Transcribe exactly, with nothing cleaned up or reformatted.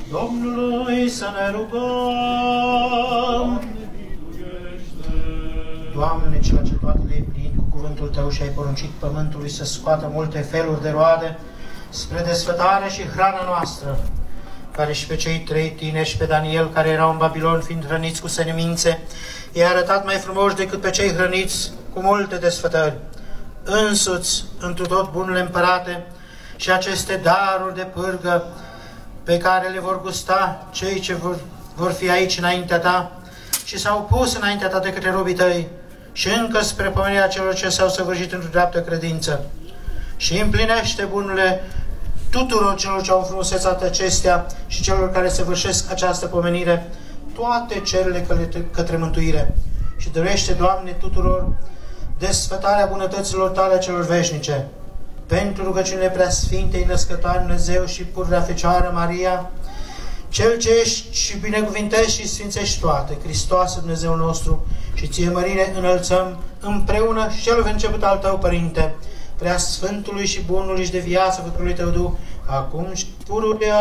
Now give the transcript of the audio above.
Domnului să ne rugăm. Doamne, Cel ce toate le-ai plinit cu cuvântul Tău și ai poruncit pământului să scoată multe feluri de roade spre desfătare și hrana noastră, care și pe cei trei tineri și pe Daniel, care erau în Babilon, fiind hrăniți cu semințe, i-a arătat mai frumos decât pe cei hrăniți cu multe desfătări. Însuți, întru tot bunule împărate, și aceste daruri de pârgă pe care le vor gusta cei ce vor, vor fi aici înaintea Ta și s-au pus înaintea Ta de către robii Tăi și încă spre pomenirea celor ce s-au săvârșit într-o dreaptă credință. Și împlinește, bunule, tuturor celor ce au frumusețat acestea și celor care săvârșesc această pomenire toate cererile către mântuire. Și dăruiește, Doamne, tuturor desfătarea bunătăților Tale celor veșnice. Pentru rugăciunile preasfintei Născătoare Dumnezeu și Pururea Fecioară Maria, Cel ce ești și binecuvintești și sfințești toate, Hristoase Dumnezeu nostru, și Ție mărire înălțăm împreună și celul început al Tău, Părinte, Preasfântului și Bunului și de viață Făcătorului Tău Duh, acum și pururea